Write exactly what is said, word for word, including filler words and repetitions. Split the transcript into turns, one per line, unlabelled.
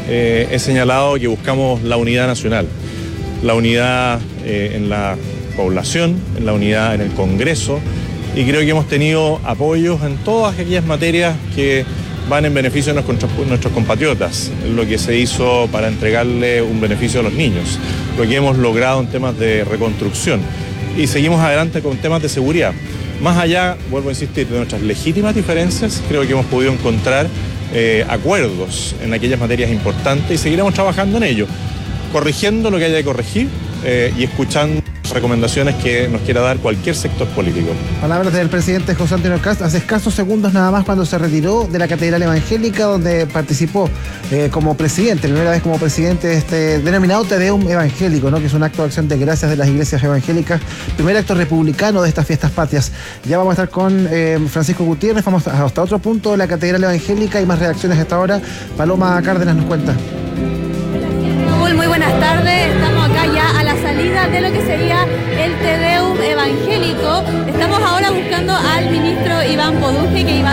eh, he señalado que buscamos la unidad nacional, la unidad eh, en la población, en la unidad en el Congreso, y creo que hemos tenido apoyos en todas aquellas materias que van en beneficio de nuestros, nuestros compatriotas, lo que se hizo para entregarle un beneficio a los niños, lo que hemos logrado en temas de reconstrucción, y seguimos adelante con temas de seguridad. Más allá, vuelvo a insistir, de nuestras legítimas diferencias, creo que hemos podido encontrar eh, acuerdos en aquellas materias importantes y seguiremos trabajando en ello, corrigiendo lo que haya que corregir eh, y escuchando recomendaciones que nos quiera dar cualquier sector político.
Palabras del presidente José Antonio Kast hace escasos segundos nada más, cuando se retiró de la Catedral Evangélica, donde participó eh, como presidente, primera vez como presidente de este denominado Te Deum evangélico, ¿no? Que es un acto de acción de gracias de las iglesias evangélicas, primer acto republicano de estas fiestas patrias. Ya vamos a estar con eh, Francisco Gutiérrez, vamos hasta otro punto de la Catedral Evangélica y más reacciones a esta hora. Paloma Cárdenas nos cuenta.
Muy buenas tardes, estamos acá ya a la salida de lo que sería el Te Deum evangélico. Estamos ahora buscando al ministro Iván Poduje, que iba